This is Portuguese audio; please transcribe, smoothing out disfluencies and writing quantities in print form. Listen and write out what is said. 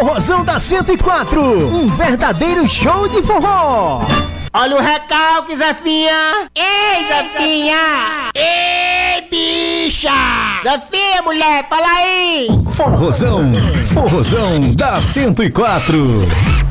Forrozão da 104, um verdadeiro show de forró. Olha o recalque, Zefinha. Ei, Zefinha. Ei, bicha. Zefinha, mulher, fala aí. Forrozão da 104.